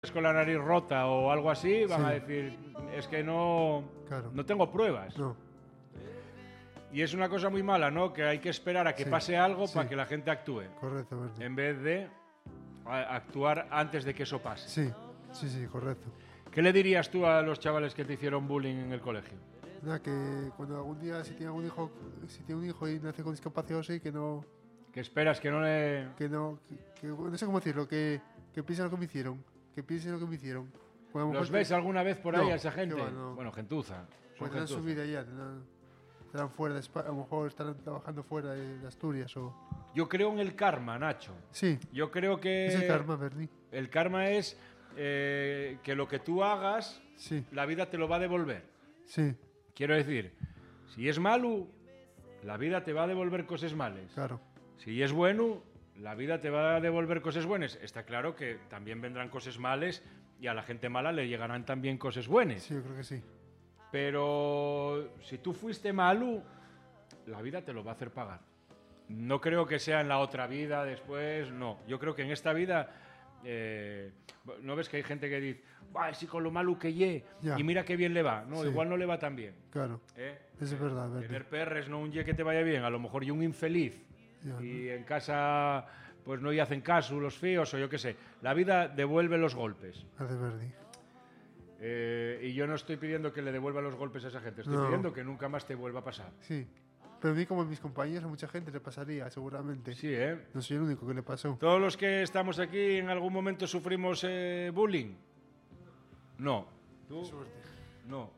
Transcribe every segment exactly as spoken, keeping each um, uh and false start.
con la nariz rota o algo así, van Sí. a decir, es que no, Claro. no tengo pruebas. No. Y es una cosa muy mala, ¿no? Que hay que esperar a que Sí, pase algo sí. para que la gente actúe, Correcto, Bernie. en vez de a- actuar antes de que eso pase. Sí, sí, sí, correcto. ¿Qué le dirías tú a los chavales que te hicieron bullying en el colegio? Nada, que cuando algún día si tiene algún hijo, si tiene un hijo y nace con discapacidad o así, que no, Que esperas que no le... que no, que, que- no sé cómo decirlo, que, que piensen lo que me hicieron, que piensen lo que me hicieron. Porque a lo mejor ¿Los que- ves alguna vez por ahí No, a esa que gente? va, no. Bueno, gentuza. Son Pues tendrán su gentuza. vida ya, tendrán, estarán fuera de España, a lo mejor estarán trabajando fuera de, de Asturias o... Yo creo en el karma, Nacho. Sí, Yo creo que... es el karma, Bernie. El karma es eh, que lo que tú hagas, Sí, la vida te lo va a devolver. sí, Quiero decir, si es malo, la vida te va a devolver cosas malas. claro. Si es bueno, la vida te va a devolver cosas buenas. Está claro que también vendrán cosas malas y a la gente mala le llegarán también cosas buenas. Sí, yo creo que sí. Pero si tú fuiste malo, la vida te lo va a hacer pagar. No creo que sea en la otra vida, después, no. Yo creo que en esta vida, eh, ¿no ves que hay gente que dice, "Buah, si con lo malo que ye, Ya. y mira qué bien le va"? No, Sí. igual no le va tan bien. Claro, ¿eh? eso es verdad, Bernie. Tener perres, no un ye que te vaya bien, a lo mejor y un infeliz. Ya, Y en casa, pues no y hacen caso los fíos o yo qué sé. La vida devuelve los golpes. Gracias, Bernie. Eh, y yo no estoy pidiendo que le devuelva los golpes a esa gente, estoy No. pidiendo que nunca más te vuelva a pasar. Sí. Pero a mí, como a mis compañeros, a mucha gente le pasaría, seguramente. Sí, ¿eh? No soy el único que le pasó. Todos los que estamos aquí en algún momento sufrimos eh, bullying. No. ¿Tú? Suerte. No.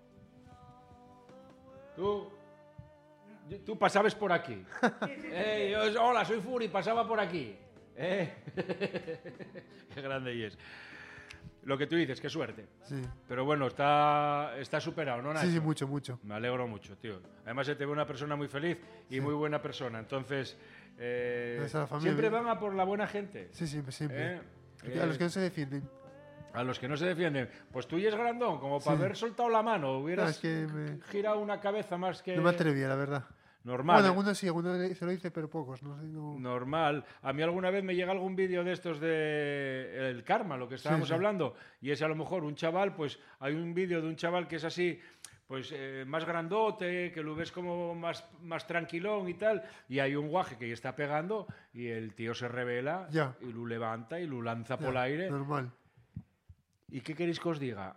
¿Tú? Tú pasabas por aquí. Eh, yo- hola, soy Furi, pasaba por aquí. Eh. Qué grande y es. Lo que tú dices, qué suerte. Sí. Pero bueno, está, está superado, ¿no, Nacho? Sí, sí, mucho, mucho. Me alegro mucho, tío. Además, se te ve una persona muy feliz y Sí. muy buena persona. Entonces, eh, Gracias a la familia. siempre van a por la buena gente. Sí, siempre, siempre. ¿eh? Y a los que no se defienden. A los que no se defienden. Pues tú y es grandón, como para Sí. haber soltado la mano. Hubieras No, es que me- girado una cabeza más que... No me atrevía, la verdad. Normal. Bueno, ¿eh? algunos sí, algunos se lo dice, pero pocos. No sé, no... Normal. A mí alguna vez me llega algún vídeo de estos de el karma, lo que estábamos sí. hablando, y es a lo mejor un chaval, pues hay un vídeo de un chaval que es así, pues eh, más grandote, que lo ves como más, más tranquilón y tal, y hay un guaje que está pegando y el tío se revela Ya. y lo levanta y lo lanza Ya, por el aire. Normal. ¿Y qué queréis que os diga?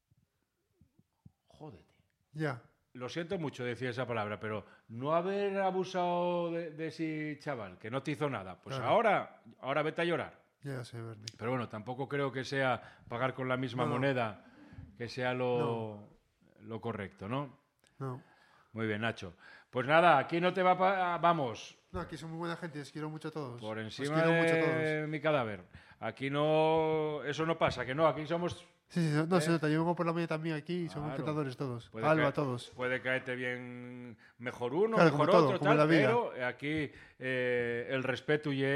Jódete. Ya. Lo siento mucho decir esa palabra, pero no haber abusado de, de ese chaval, que no te hizo nada, pues Claro. ahora, ahora vete a llorar. Ya sé, Bernie. Pero bueno, tampoco creo que sea pagar con la misma No. moneda que sea lo, lo correcto, ¿no? No. Muy bien, Nacho. Pues nada, aquí no te va pa- vamos, No, aquí son muy buena gente, les quiero mucho a todos. por Os encima quiero mucho a de todos. mi cadáver. Aquí no, eso no pasa, que no, aquí somos... Sí, sí, no, ¿Eh? se nota. Yo vengo por la mañana también aquí y son Claro. encantadores todos. Puede Alba, caer- todos. Puede caerte bien mejor uno, Claro, mejor como todo, otro, como tal, la vida. pero aquí eh, el respeto y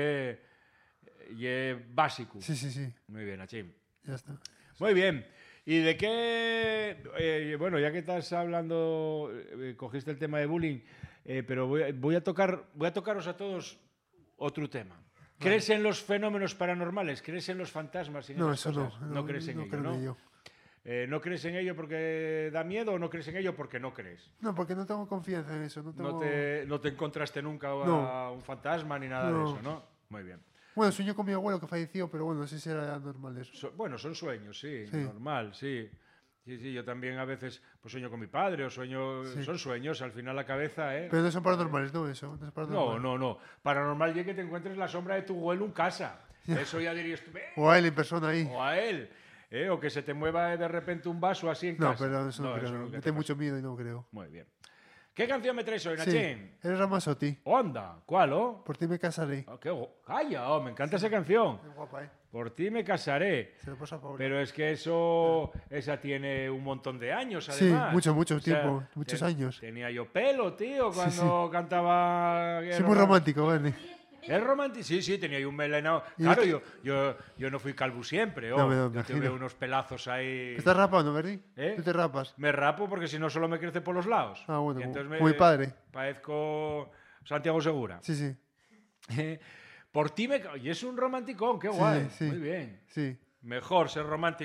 es básico. Sí, sí, sí. Muy bien, Nachim. Ya está. Muy bien. ¿Y de qué? eh, bueno, ya que estás hablando, eh, cogiste el tema de bullying, eh, pero voy a, voy a tocar, voy a tocaros a todos otro tema. ¿Crees en los fenómenos paranormales? ¿Crees en los fantasmas? y en No, esas eso no. cosas? No crees en no ello, creo ¿no? en ello. Eh, ¿No crees en ello porque da miedo o no crees en ello porque no crees? No, porque no tengo confianza en eso. No, tengo... No te, no te encontraste nunca a No. un fantasma ni nada de No. eso, ¿no? Muy bien. Bueno, sueño con mi abuelo que falleció, pero bueno, no sé si era normal eso. So- bueno, son sueños, sí, Sí. normal, sí. Sí, sí, yo también a veces pues sueño con mi padre o sueño... Sí. Son sueños, al final la cabeza, ¿eh? Pero no son paranormales, no, eso. No, es No, paranormal. no, no. Paranormal es que te encuentres la sombra de tu abuelo en casa. Eso ya dirías tú, "Eh", O a él en persona ahí. o a él. ¿eh? O que se te mueva de repente un vaso así en No, casa. pero eso no, creo. nunca Me te tengo pasa. mucho miedo y no creo. Muy bien. ¿Qué canción me traes hoy, Sí, Nachín? eres Ramazotti. Onda, ¿cuál, oh? Por ti me casaré. Oh, qué gu- Calla, oh, me encanta esa canción. Qué guapa, ¿eh? Por ti me casaré. Se lo pasa a Paula. Pero es que eso, esa tiene un montón de años, Sí, además. mucho, mucho O sea, tiempo, muchos te- años. Tenía yo pelo, tío, Sí, cuando cantaba... Sí, muy romántico, Bernie. Es romántico, sí, sí, tenía yo un melenao. Y Claro, este- yo, yo, yo no fui calvo siempre, oh. No, me lo yo tuve imagino. unos pelazos ahí. ¿Estás rapando, Bernie? ¿Eh? ¿Tú te rapas? Me rapo porque si no solo me crece por los lados. Ah, bueno, Y como- entonces me- como mi padre. Parezco Santiago Segura. Sí, sí. Por ti me... ca- Y es un romanticón, qué Sí, guay. sí. Muy bien. Sí. Mejor ser romántico